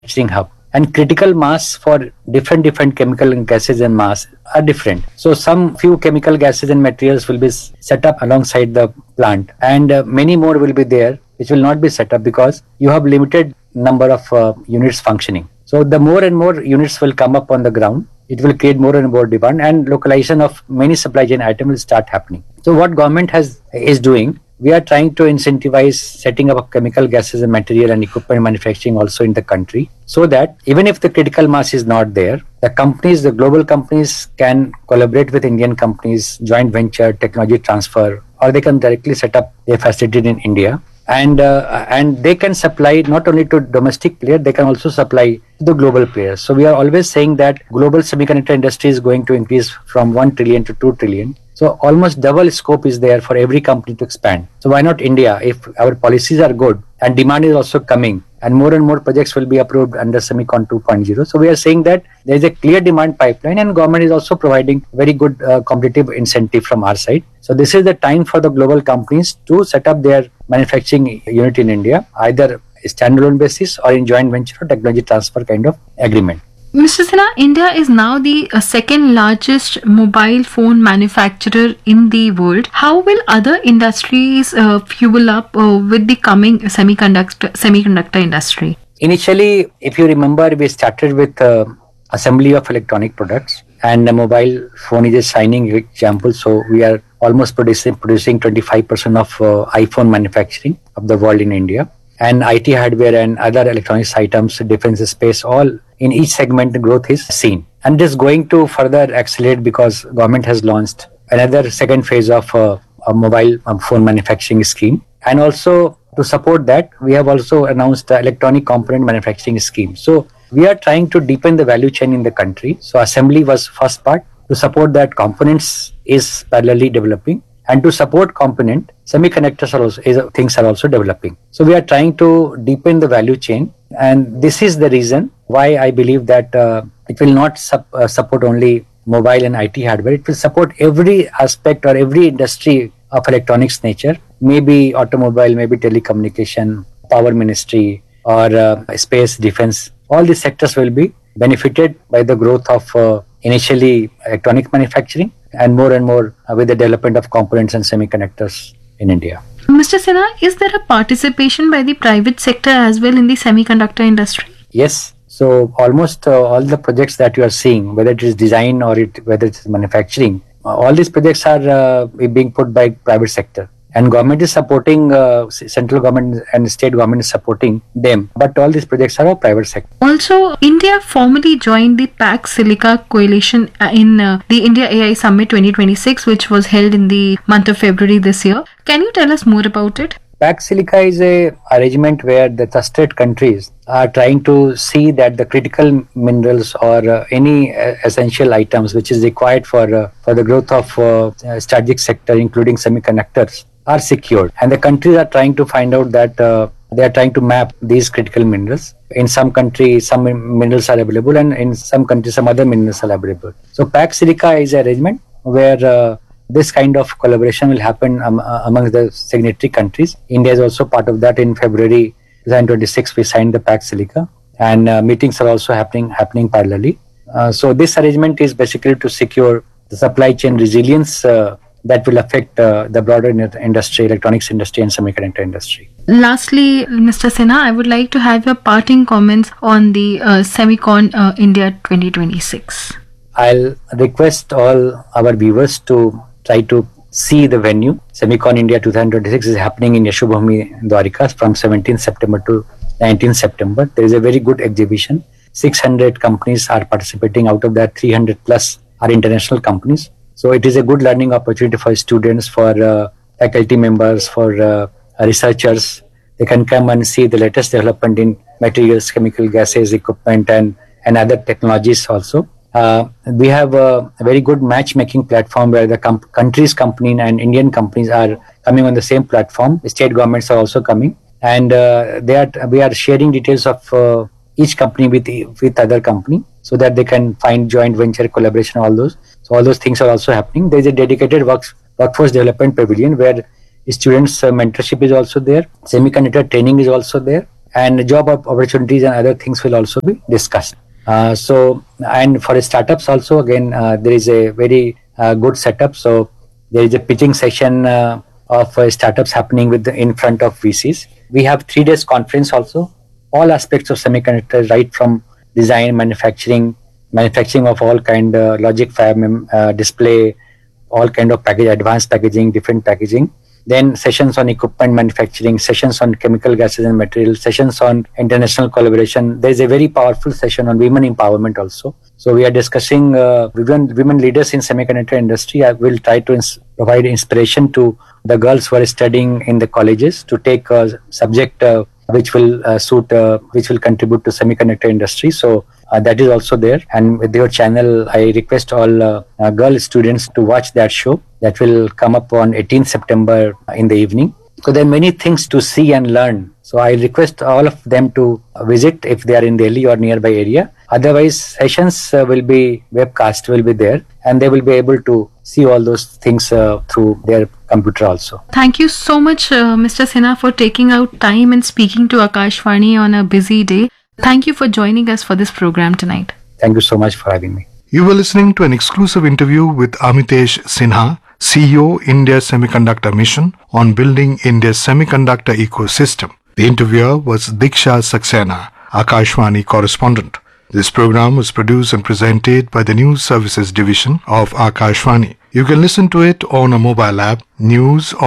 manufacturing hub. And critical mass for different chemical gases and mass are different. So some few chemical gases and materials will be set up alongside the plant, and many more will be there which will not be set up because you have limited number of units functioning. So the more and more units will come up on the ground, it will create more and more demand, and localization of many supply chain items will start happening. So what government is doing, we are trying to incentivize setting up of chemical gases and material and equipment manufacturing also in the country, so that even if the critical mass is not there, the global companies can collaborate with Indian companies, joint venture, technology transfer, or they can directly set up their facility in India. And they can supply not only to domestic players, they can also supply to the global players. So we are always saying that global semiconductor industry is going to increase from 1 trillion to 2 trillion. So almost double scope is there for every company to expand. So why not India? If our policies are good and demand is also coming, and more projects will be approved under Semicon 2.0. So we are saying that there is a clear demand pipeline, and government is also providing very good competitive incentive from our side. So this is the time for the global companies to set up their manufacturing unit in India, either standalone basis or in joint venture or technology transfer kind of agreement. Mr. Sinha, India is now the second largest mobile phone manufacturer in the world. How will other industries fuel up with the coming semiconductor industry? Initially, if you remember, we started with assembly of electronic products, and the mobile phone is a shining example. So we are almost producing 25% of iPhone manufacturing of the world in India. And IT hardware and other electronics items, defense space, all in each segment the growth is seen. And this is going to further accelerate because government has launched another second phase of a mobile phone manufacturing scheme. And also to support that, we have also announced the electronic component manufacturing scheme. So we are trying to deepen the value chain in the country. So assembly was first part. To support that, components is parallelly developing. And to support component, semiconductors things are also developing. So we are trying to deepen the value chain, and this is the reason why I believe that it will not support only mobile and IT hardware. It will support every aspect or every industry of electronics nature, maybe automobile, maybe telecommunication, power ministry, or space, defense. All these sectors will be benefited by the growth of initially electronic manufacturing, and more with the development of components and semiconductors in India. Mr. Sinha, is there a participation by the private sector as well in the semiconductor industry? Yes. So almost all the projects that you are seeing, whether it is design or whether it is manufacturing, all these projects are being put by private sector. And government is supporting, central government and state government is supporting them. But all these projects are of private sector. Also, India formally joined the PAC Silica coalition in the India AI Summit 2026, which was held in the month of February this year. Can you tell us more about it? PAC Silica is a arrangement where the trusted countries are trying to see that the critical minerals or any essential items which is required for the growth of strategic sector, including semiconductors, are secured. And the countries are trying to find out that they are trying to map these critical minerals. In some countries, some minerals are available, and in some countries, some other minerals are available. So PAC Silica is an arrangement where this kind of collaboration will happen among the signatory countries. India is also part of that. In February 2026, we signed the PAC Silica, and meetings are also happening parallelly. So this arrangement is basically to secure the supply chain resilience that will affect the broader industry, electronics industry and semiconductor industry. Lastly, Mr. Sinha, I would like to have your parting comments on the Semicon India 2026. I'll request all our viewers to try to see the venue. Semicon India 2026 is happening in Yashobhumi, Dwarika from 17th September to 19th September. There is a very good exhibition. 600 companies are participating. Out of that, 300 plus are international companies. So it is a good learning opportunity for students, for faculty members, for researchers. They can come and see the latest development in materials, chemical gases, equipment, and other technologies also. We have a very good matchmaking platform where the country's company and Indian companies are coming on the same platform. The state governments are also coming, and we are sharing details of each company with other company, so that they can find joint venture, collaboration, all those. So all those things are also happening. There is a dedicated workforce development pavilion where students' mentorship is also there. Semiconductor training is also there. and job opportunities and other things will also be discussed. And for startups also, again, there is a very good setup. So there is a pitching session of startups happening in front of VCs. We have 3 days conference also. All aspects of semiconductors, right from design, manufacturing of all kind, logic fab, display, all kind of package, advanced packaging, different packaging. Then sessions on equipment manufacturing, sessions on chemical gases and materials, sessions on international collaboration. There is a very powerful session on women empowerment also. So we are discussing women leaders in semiconductor industry. I will try to provide inspiration to the girls who are studying in the colleges to take a subject which will which will contribute to semiconductor industry. So that is also there. And with your channel, I request all girl students to watch that show. That will come up on 18th September in the evening. So there are many things to see and learn. So I request all of them to visit if they are in Delhi or nearby area. Otherwise, sessions will be webcast will be there, and they will be able to see all those things through their computer also. Thank you so much, Mr. Sinha, for taking out time and speaking to Akashvani on a busy day. Thank you for joining us for this program tonight. Thank you so much for having me. You were listening to an exclusive interview with Amitesh Sinha, CEO, India Semiconductor Mission, on building India's semiconductor ecosystem. The interviewer was Diksha Saxena, Akashvani correspondent. This program was produced and presented by the News Services Division of Akashvani. You can listen to it on a mobile app, News